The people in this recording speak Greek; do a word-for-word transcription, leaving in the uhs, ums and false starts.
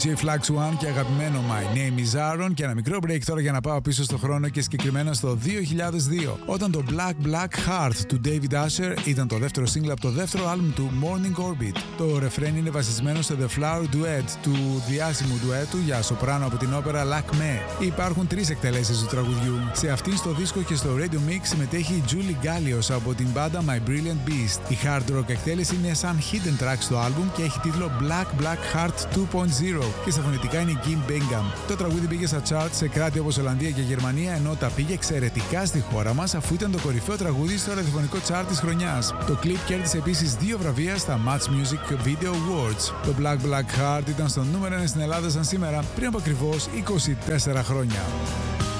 ντι τζέι Flax One και αγαπημένο My Name is Aaron. Και ένα μικρό break τώρα για να πάω πίσω στο χρόνο και συγκεκριμένα στο δύο χιλιάδες δύο, όταν το Black Black Heart του David Asher ήταν το δεύτερο single από το δεύτερο άλμπουμ του Morning Orbit. Το ρεφρέν είναι βασισμένο στο The Flower Duet του διάσημου ντουέτου για σοπράνο από την όπερα Lakme. Υπάρχουν τρεις εκτελέσεις του τραγουδιού. Σε αυτήν στο δίσκο και στο Radio Mix συμμετέχει η Julie Gallios από την μπάντα My Brilliant Beast. Η hard rock εκτέλεση είναι σαν hidden track στο άλμπουμ και έχει τίτλο Black Black Heart δύο κόμμα μηδέν και στα φωνητικά είναι η Kim Bingham. Το τραγούδι πήγε στα charts σε κράτη όπως Ολλανδία και Γερμανία, ενώ τα πήγε εξαιρετικά στη χώρα μας αφού ήταν το κορυφαίο τραγούδι στο ραδιοφωνικό chart της χρονιάς. Το κλιπ κέρδισε επίσης δύο βραβεία στα Match Music Video Awards. Το Black Black Heart ήταν στο νούμερο ένα στην Ελλάδα σαν σήμερα πριν από ακριβώς είκοσι τέσσερα χρόνια.